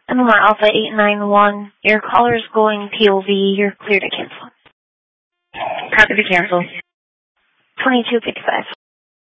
Number Alpha 891, your caller is going POV, you're clear to cancel. Copy to cancel. 2255.